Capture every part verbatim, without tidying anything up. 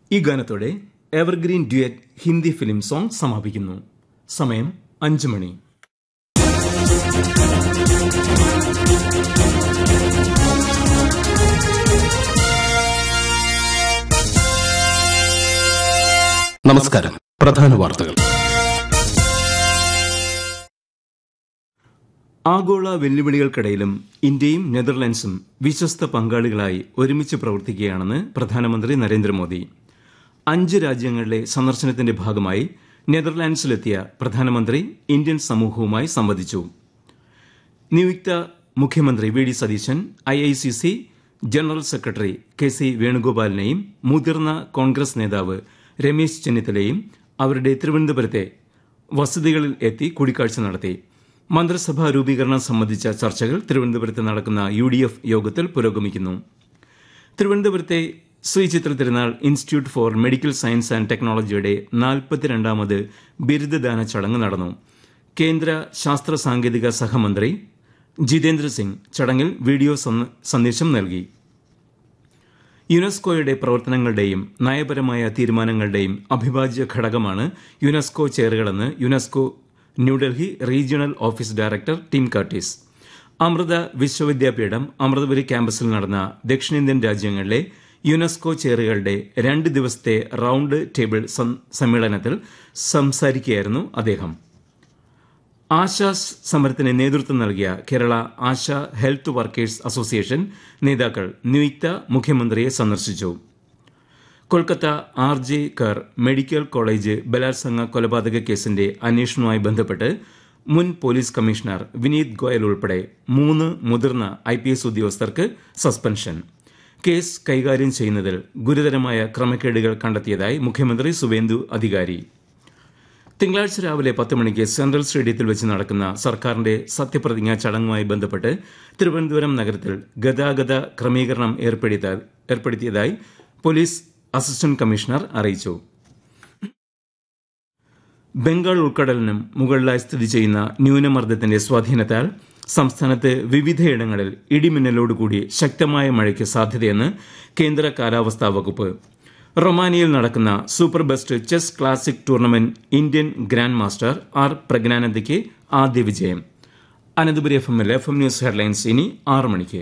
ഈ ഗാനത്തോടെ evergreen duet Hindi film song സമാപിക്കുന്നു. സമയം അഞ്ചു മണി. നമസ്കാരം. പ്രധാന വാർത്തകൾ. ആഗോള വെല്ലുവിളികൾക്കിടയിലും ഇന്ത്യയും നെതർലൻഡ്സും വിശ്വസ്ത പങ്കാളികളായി ഒരുമിച്ച് പ്രവർത്തിക്കുകയാണെന്ന് പ്രധാനമന്ത്രി നരേന്ദ്രമോദി. അഞ്ച് രാജ്യങ്ങളിലെ സന്ദർശനത്തിന്റെ ഭാഗമായി നെതർലാൻഡ്സിലെത്തിയ പ്രധാനമന്ത്രി ഇന്ത്യൻ സമൂഹവുമായി സംവദിച്ചു. നിയുക്ത മുഖ്യമന്ത്രി V D Satheesan I I C C general secretary K C വേണുഗോപാലിനെയും മുതിർന്ന കോൺഗ്രസ് നേതാവ് രമേശ് ചെന്നിത്തലയും അവരുടെ തിരുവനന്തപുരത്തെ വസതികളിൽ എത്തി കൂടിക്കാഴ്ച നടത്തി. മന്ത്രിസഭാ രൂപീകരണം സംബന്ധിച്ച ചർച്ചകൾ തിരുവനന്തപുരത്ത് നടക്കുന്ന യു ഡി എഫ് യോഗത്തിൽ പുരോഗമിക്കുന്നു. തിരുവനന്തപുരത്തെ ശ്രീ ചിത്ര തിരുനാൾ institute four medical science and ടെക്നോളജിയുടെ നാൽപ്പത്തിരണ്ടാമത് ബിരുദദാന ചടങ്ങ് നടന്നു. കേന്ദ്ര ശാസ്ത്ര സാങ്കേതിക സഹമന്ത്രി ജിതേന്ദ്ര സിംഗ് ചടങ്ങിൽ വീഡിയോ സന്ദേശം നൽകി. യുനെസ്കോയുടെ പ്രവർത്തനങ്ങളുടെയും നയപരമായ തീരുമാനങ്ങളുടെയും അവിഭാജ്യ ഘടകമാണ് UNESCO ചെയറുകളെന്ന് UNESCO New Delhi regional office director Tim Curtis. Amrita Vishwavidyapeetham Amritapuri ക്യാമ്പസിൽ നടന്ന ദക്ഷിണേന്ത്യൻ രാജ്യങ്ങളിലെ യുനെസ്കോ ചെയറുകളുടെ രണ്ട് ദിവസത്തെ റൌണ്ട് ടേബിൾ സമ്മേളനത്തിൽ സംസാരിക്കുകയായിരുന്നു അദ്ദേഹം. ആശാ സമരത്തിന് നേതൃത്വം നൽകിയ Kerala ASHA health workers association നേതാക്കൾ നിയുക്ത മുഖ്യമന്ത്രിയെ സന്ദർശിച്ചു. കൊൽക്കത്ത ആർ ജെ കർ മെഡിക്കൽ കോളേജ് ബലാത്സംഗ കൊലപാതക കേസിന്റെ അന്വേഷണവുമായി ബന്ധപ്പെട്ട് മുൻ പോലീസ് കമ്മീഷണർ വിനീത് ഗോയൽ ഉൾപ്പെടെ മൂന്ന് മുതിർന്ന ഐ പി എസ് ഉദ്യോഗസ്ഥർക്ക് സസ്പെൻഷൻ. കേസ് കൈകാര്യം ചെയ്യുന്നതിൽ ഗുരുതരമായ ക്രമക്കേടുകൾ കണ്ടെത്തിയതായി മുഖ്യമന്ത്രി സുവേന്ദു അധികാരി. തിങ്കളാഴ്ച രാവിലെ പത്ത് മണിക്ക് സെൻട്രൽ സ്റ്റേഡിയത്തിൽ വെച്ച് നടക്കുന്ന സർക്കാരിന്റെ സത്യപ്രതിജ്ഞാ ചടങ്ങുമായി ബന്ധപ്പെട്ട് തിരുവനന്തപുരം നഗരത്തിൽ ഗതാഗത ക്രമീകരണം ഏർപ്പെടുത്തിയതായി പോലീസ് അസിസ്റ്റന്റ് കമ്മീഷണർ അറിയിച്ചു. ബംഗാൾ ഉൾക്കടലിനും മുകളിലായി സ്ഥിതി ചെയ്യുന്ന ന്യൂനമർദ്ദത്തിന്റെ സ്വാധീനത്താൽ സംസ്ഥാനത്ത് വിവിധയിടങ്ങളിൽ ഇടിമിന്നലോടുകൂടി ശക്തമായ മഴയ്ക്ക് സാധ്യതയെന്ന് കേന്ദ്ര കാലാവസ്ഥാ വകുപ്പ്. റൊമാനിയയിൽ നടക്കുന്ന super best chess classic tournament Indian grand master R പ്രജ്ഞാനന്ദയ്ക്ക് ആദ്യ വിജയം. അനന്തപുരി എഫ് എമ്മിൽ എഫ് എം ന്യൂസ് ഹെഡ്ലൈൻസ് ഇനി ആറ് മണിക്ക്.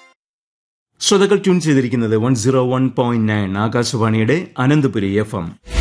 ശ്രോതാക്കൾ ട്യൂൺ ചെയ്തിരിക്കുന്നത് one zero one point nine ആകാശവാണിയുടെ അനന്തപുരി എഫ് എം.